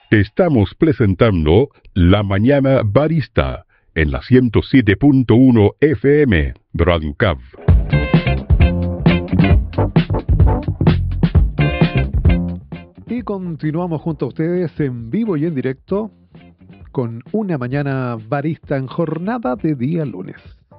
Te estamos presentando La Mañana Barista en la 107.1 FM, Radio Cav. Y continuamos junto a ustedes en vivo y en directo con Una Mañana Barista en jornada de día lunes.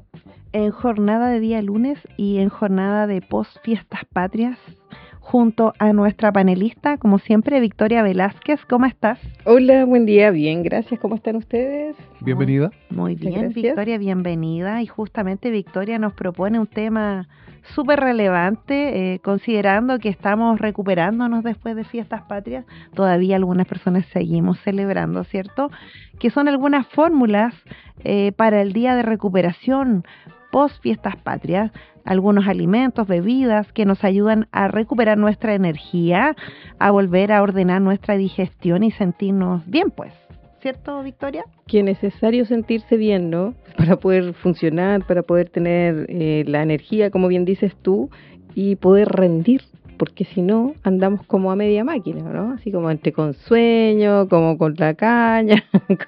En jornada de día lunes y en jornada de post fiestas patrias, junto a nuestra panelista, como siempre, Victoria Velázquez. ¿Cómo estás? Hola, buen día, bien, gracias. ¿Cómo están ustedes? Bienvenida. Muy bien, gracias. Victoria, bienvenida. Y justamente Victoria nos propone un tema súper relevante, considerando que estamos recuperándonos después de fiestas patrias. Todavía algunas personas seguimos celebrando, ¿cierto? Que son algunas fórmulas para el día de recuperación post fiestas patrias, algunos alimentos, bebidas que nos ayudan a recuperar nuestra energía, a volver a ordenar nuestra digestión y sentirnos bien, pues. ¿Cierto, Victoria? Que es necesario sentirse bien, ¿no? Para poder funcionar, para poder tener la energía, como bien dices tú, y poder rendir, porque si no, andamos como a media máquina, ¿no? Así como entre con sueño, como con la caña,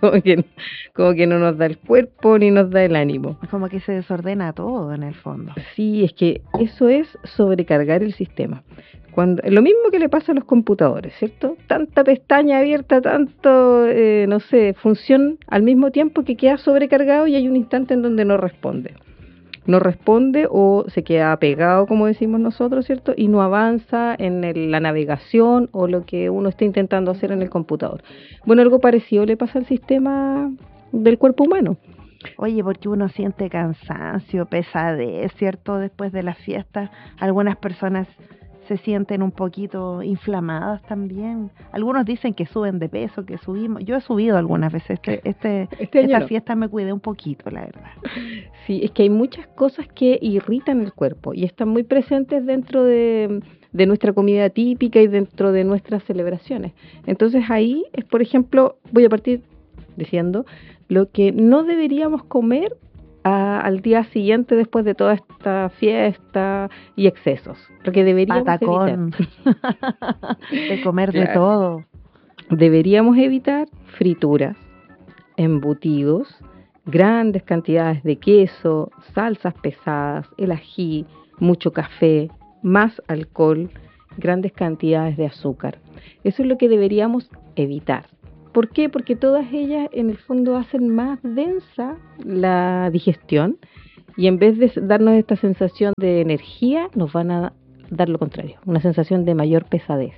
como que no nos da el cuerpo ni nos da el ánimo. Como que se desordena todo en el fondo. Sí, es que eso es sobrecargar el sistema. Lo mismo que le pasa a los computadores, ¿cierto? Tanta pestaña abierta, tanto, función al mismo tiempo que queda sobrecargado y hay un instante en donde no responde. No responde o se queda pegado, como decimos nosotros, ¿cierto? Y no avanza en la navegación o lo que uno está intentando hacer en el computador. Bueno, algo parecido le pasa al sistema del cuerpo humano. Oye, porque uno siente cansancio, pesadez, ¿cierto? Después de las fiestas, algunas personas se sienten un poquito inflamadas también. Algunos dicen que suben de peso, que subimos. Yo he subido algunas veces. Esta fiesta me cuidé un poquito, la verdad. Sí, es que hay muchas cosas que irritan el cuerpo y están muy presentes dentro de nuestra comida típica y dentro de nuestras celebraciones. Entonces ahí es, por ejemplo, voy a partir diciendo lo que no deberíamos comer al día siguiente después de toda esta fiesta y excesos. Lo que deberíamos Patacón. evitar. De comer de todo. Deberíamos evitar frituras, embutidos, grandes cantidades de queso, salsas pesadas, el ají, mucho café, más alcohol, grandes cantidades de azúcar. Eso es lo que deberíamos evitar. ¿Por qué? Porque todas ellas en el fondo hacen más densa la digestión y en vez de darnos esta sensación de energía, nos van a dar lo contrario, una sensación de mayor pesadez.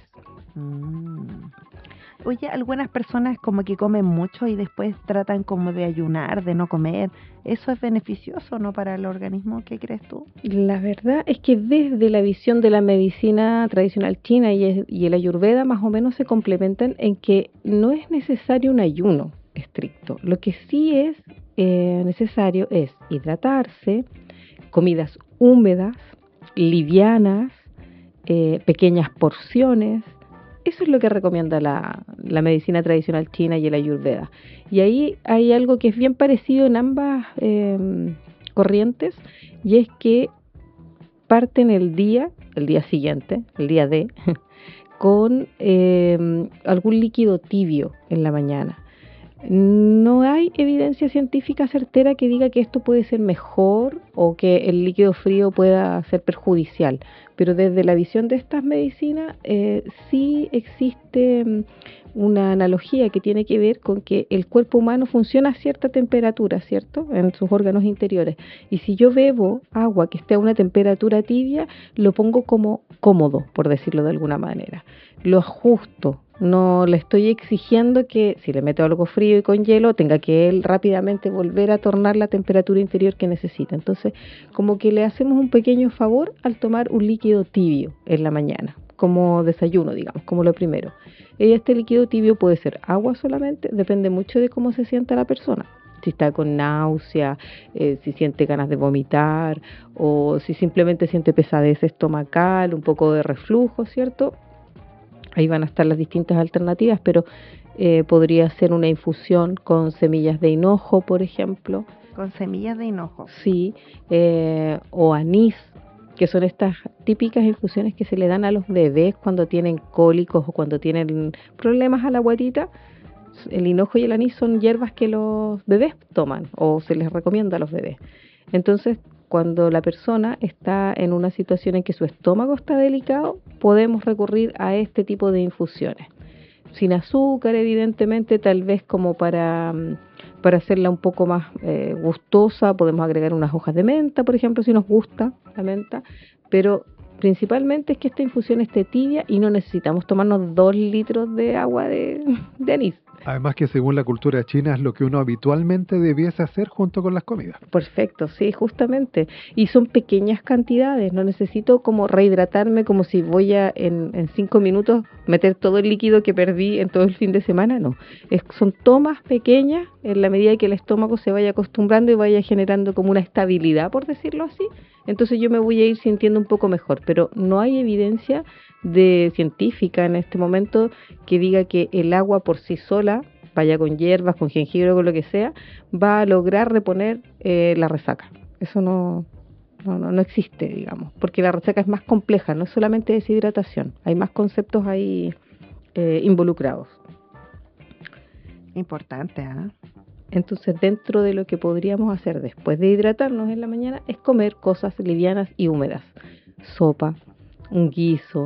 Oye, algunas personas como que comen mucho y después tratan como de ayunar, de no comer. ¿Eso es beneficioso, no, para el organismo? ¿Qué crees tú? La verdad es que desde la visión de la medicina tradicional china y el ayurveda más o menos se complementan en que no es necesario un ayuno estricto. Lo que sí es necesario es hidratarse, comidas húmedas, livianas, pequeñas porciones. Eso es lo que recomienda la medicina tradicional china y el ayurveda. Y ahí hay algo que es bien parecido en ambas corrientes, y es que parten el día siguiente, el día D, con algún líquido tibio en la mañana. No hay evidencia científica certera que diga que esto puede ser mejor o que el líquido frío pueda ser perjudicial, pero desde la visión de estas medicinas sí existe una analogía que tiene que ver con que el cuerpo humano funciona a cierta temperatura, ¿cierto?, en sus órganos interiores, y si yo bebo agua que esté a una temperatura tibia, lo pongo como cómodo, por decirlo de alguna manera, lo ajusto. No le estoy exigiendo que si le meto algo frío y con hielo tenga que él rápidamente volver a tornar la temperatura interior que necesita. Entonces, como que le hacemos un pequeño favor al tomar un líquido tibio en la mañana, como desayuno, digamos, como lo primero. Y este líquido tibio puede ser agua solamente, depende mucho de cómo se sienta la persona. Si está con náusea, si siente ganas de vomitar o si simplemente siente pesadez estomacal, un poco de reflujo, ¿cierto? Ahí van a estar las distintas alternativas, pero podría ser una infusión con semillas de hinojo, por ejemplo. ¿Con semillas de hinojo? Sí, o anís, que son estas típicas infusiones que se le dan a los bebés cuando tienen cólicos o cuando tienen problemas a la guatita. El hinojo y el anís son hierbas que los bebés toman o se les recomienda a los bebés. Entonces, cuando la persona está en una situación en que su estómago está delicado, podemos recurrir a este tipo de infusiones. Sin azúcar, evidentemente, tal vez como para hacerla un poco más gustosa, podemos agregar unas hojas de menta, por ejemplo, si nos gusta la menta, pero principalmente es que esta infusión esté tibia y no necesitamos tomarnos 2 litros de agua de anís. Además que según la cultura china es lo que uno habitualmente debiese hacer junto con las comidas. Perfecto, sí, justamente. Y son pequeñas cantidades, no necesito como rehidratarme como si voy a en 5 minutos meter todo el líquido que perdí en todo el fin de semana, no. Son tomas pequeñas en la medida que el estómago se vaya acostumbrando y vaya generando como una estabilidad, por decirlo así. Entonces yo me voy a ir sintiendo un poco mejor, pero no hay evidencia científica en este momento que diga que el agua por sí sola, vaya con hierbas, con jengibre o con lo que sea, va a lograr reponer la resaca. Eso no existe, digamos, porque la resaca es más compleja, no es solamente deshidratación, hay más conceptos ahí involucrados. Importante, ¿ah? Entonces, dentro de lo que podríamos hacer después de hidratarnos en la mañana es comer cosas livianas y húmedas. Sopa, un guiso.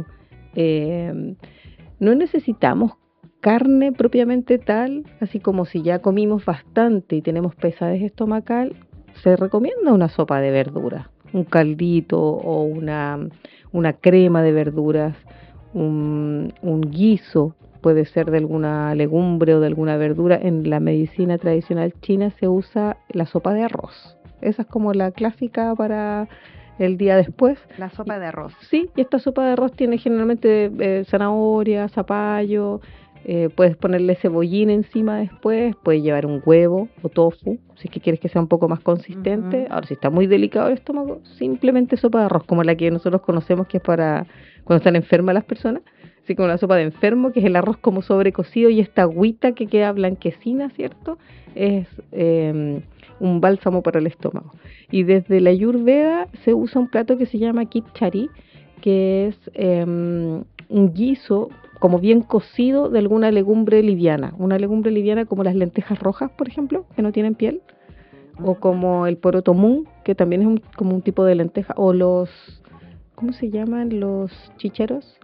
No necesitamos carne propiamente tal, así como si ya comimos bastante y tenemos pesadez estomacal, se recomienda una sopa de verduras, un caldito o una crema de verduras, un guiso. Puede ser de alguna legumbre o de alguna verdura. En la medicina tradicional china se usa la sopa de arroz. Esa es como la clásica para el día después. La sopa de arroz. Sí, y esta sopa de arroz tiene generalmente zanahoria, zapallo, puedes ponerle cebollín encima después, puedes llevar un huevo o tofu, si es que quieres que sea un poco más consistente. Uh-huh. Ahora, si está muy delicado el estómago, simplemente sopa de arroz, como la que nosotros conocemos que es para cuando están enfermas las personas. Así como la sopa de enfermo, que es el arroz como sobrecocido y esta agüita que queda blanquecina, ¿cierto? Es un bálsamo para el estómago. Y desde la Ayurveda se usa un plato que se llama kichari, que es un guiso como bien cocido de alguna legumbre liviana. Una legumbre liviana como las lentejas rojas, por ejemplo, que no tienen piel, o como el poroto mung, que también es como un tipo de lenteja, o los... ¿Cómo se llaman los chícharos?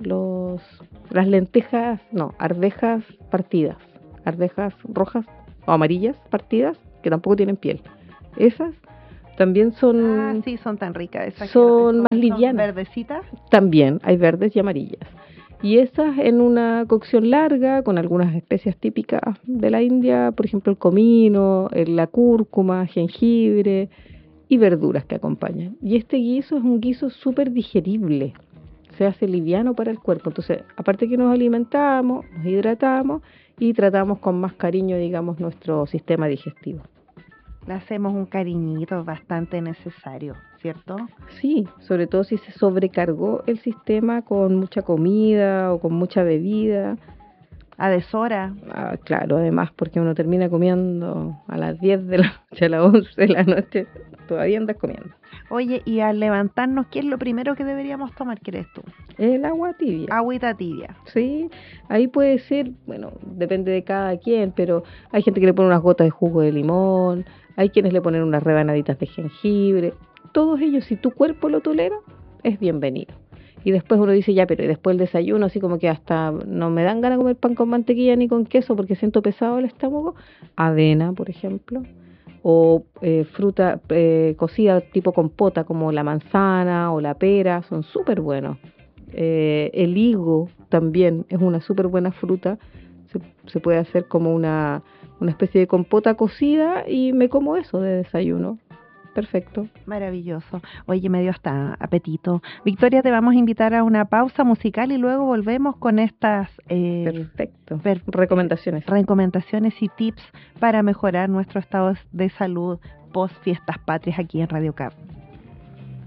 Las lentejas, arvejas partidas, arvejas rojas o amarillas partidas, que tampoco tienen piel. Esas también son... sí, son tan ricas. Esas son más livianas. ¿Son verdecitas? También, hay verdes y amarillas. Y esas en una cocción larga, con algunas especias típicas de la India, por ejemplo el comino, la cúrcuma, jengibre... y verduras que acompañan. Y este guiso es un guiso súper digerible, se hace liviano para el cuerpo. Entonces, aparte que nos alimentamos, nos hidratamos y tratamos con más cariño, digamos, nuestro sistema digestivo. Le hacemos un cariñito bastante necesario, ¿cierto? Sí, sobre todo si se sobrecargó el sistema con mucha comida o con mucha bebida. A deshora. Claro, además, porque uno termina comiendo a las 10 de la noche, a las 11 de la noche, todavía andas comiendo. Oye, y al levantarnos, ¿qué es lo primero que deberíamos tomar, crees tú? El agua tibia. Agüita tibia. Sí, ahí puede ser, bueno, depende de cada quien, pero hay gente que le pone unas gotas de jugo de limón, hay quienes le ponen unas rebanaditas de jengibre. Todos ellos, si tu cuerpo lo tolera, es bienvenido. Y después uno dice, ya, pero y después el desayuno, así como que hasta no me dan ganas de comer pan con mantequilla ni con queso porque siento pesado el estómago. Avena, por ejemplo, o fruta cocida tipo compota, como la manzana o la pera, son súper buenos. El higo también es una súper buena fruta, se puede hacer como una especie de compota cocida y me como eso de desayuno. Perfecto. Maravilloso. Oye, me dio hasta apetito. Victoria, te vamos a invitar a una pausa musical y luego volvemos con estas perfecto. Recomendaciones y tips para mejorar nuestro estado de salud post fiestas patrias aquí en Radio Cap.